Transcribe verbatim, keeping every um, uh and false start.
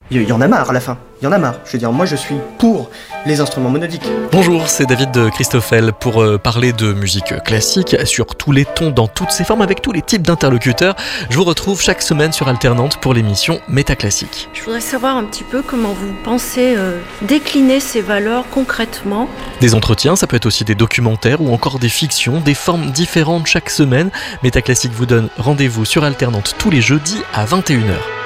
Il y en a marre à la fin, il y en a marre. Je veux dire, moi je suis pour les instruments monodiques. Bonjour, c'est David de Christoffel pour euh, parler de musique classique sur tous les tons, dans toutes ses formes, avec tous les types d'interlocuteurs. Je vous retrouve chaque semaine sur Alternante pour l'émission Métaclassique. Je voudrais savoir un petit peu comment vous pensez euh, décliner ces valeurs concrètement. Des entretiens, ça peut être aussi des documentaires ou encore des fictions, des formes différentes chaque semaine. Métaclassique vous donne rendez-vous sur Alternante tous les jeudis à vingt et une heures.